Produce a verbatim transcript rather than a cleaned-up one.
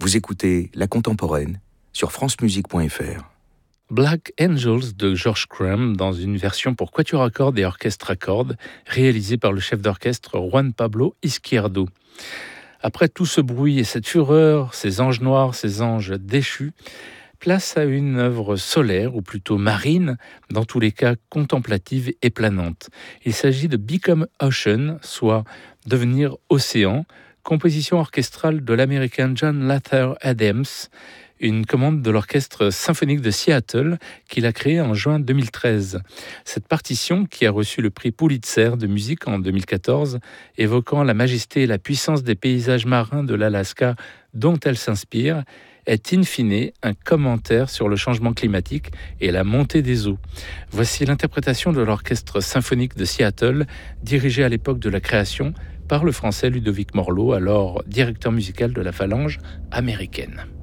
Vous écoutez La Contemporaine sur francemusique point f r. Black Angels de George Crumb dans une version pour quatuor à cordes et orchestre à cordes, réalisée par le chef d'orchestre Juan Pablo Izquierdo. Après tout ce bruit et cette fureur, ces anges noirs, ces anges déchus, place à une œuvre solaire, ou plutôt marine, dans tous les cas contemplative et planante. Il s'agit de Become Ocean, soit devenir océan, composition orchestrale de l'américain John Lather Adams, une commande de l'Orchestre symphonique de Seattle qu'il a créé en juin deux mille treize. Cette partition, qui a reçu le prix Pulitzer de musique en deux mille quatorze, évoquant la majesté et la puissance des paysages marins de l'Alaska dont elle s'inspire, est in fine un commentaire sur le changement climatique et la montée des eaux. Voici l'interprétation de l'Orchestre symphonique de Seattle, dirigé à l'époque de la création par le français Ludovic Morlot, alors directeur musical de la Phalange américaine.